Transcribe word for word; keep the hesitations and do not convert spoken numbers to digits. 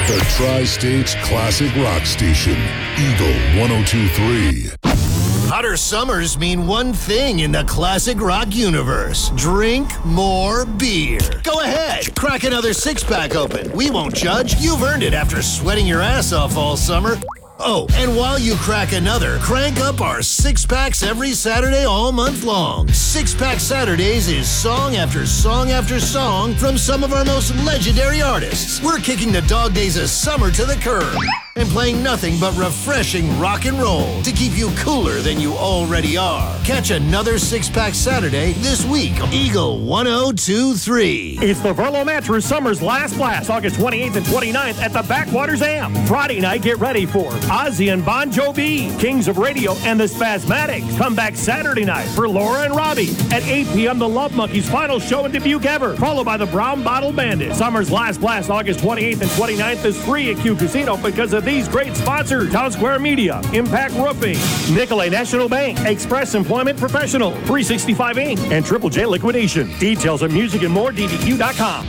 The Tri-State's classic rock station, Eagle one oh two point three. Hotter summers mean one thing in the classic rock universe. Drink more beer. Go ahead, crack another six-pack open. We won't judge. You've earned it after sweating your ass off all summer. Oh, and while you crack another, crank up our six-packs every Saturday all month long. Six-Pack Saturdays is song after song after song from some of our most legendary artists. We're kicking the dog days of summer to the curb and playing nothing but refreshing rock and roll to keep you cooler than you already are. Catch another Six-Pack Saturday this week on Eagle one oh two point three. It's the Verlo Mattress Summer's Last Blast, August twenty-eighth and twenty-ninth at the Backwaters Amp. Friday night, get ready for Ozzy and Bon Jovi, Kings of Radio, and the Spasmatics. Come back Saturday night for Laura and Robbie. At eight p.m., the Love Monkeys' final show in Dubuque ever, followed by the Brown Bottle Bandit. Summer's Last Blast, August twenty-eighth and twenty-ninth is free at Q Casino because of these great sponsors: Town Square Media, Impact Roofing, Nicolay National Bank, Express Employment Professional, three sixty-five Incorporated, and Triple J Liquidation. Details of music and more, D D Q dot com.